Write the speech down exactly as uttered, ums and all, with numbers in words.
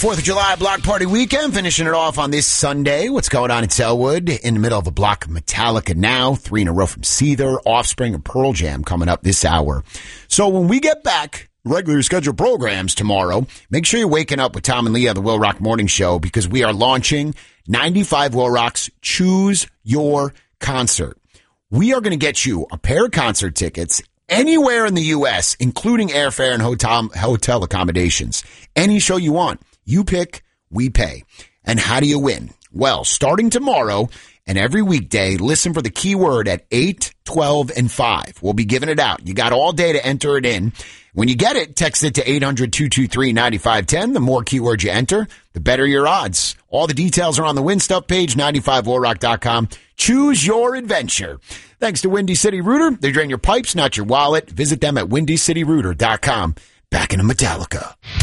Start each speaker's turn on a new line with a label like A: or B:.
A: fourth of July block party weekend, finishing it off on this Sunday. What's going on in Selwood? In the middle of a block of Metallica now, three in a row from Seether, Offspring, and Pearl Jam coming up this hour. So when we get back, regular scheduled programs tomorrow, make sure you're waking up with Tom and Leah, the Will Rock Morning Show, because we are launching ninety-five Will Rock's Choose Your Concert. We are going to get you a pair of concert tickets anywhere in the U S, including airfare and hotel, hotel accommodations. Any show you want. You pick, we pay. And how do you win? Well, starting tomorrow and every weekday, listen for the keyword at eight, twelve, and five. We'll be giving it out. You got all day to enter it in. When you get it, text it to eight hundred, two two three, nine five one zero. The more keywords you enter, the better your odds. All the details are on the Win Stuff page, ninety-five will rock dot com. Choose your adventure. Thanks to Windy City Rooter. They drain your pipes, not your wallet. Visit them at windy city rooter dot com. Back into Metallica.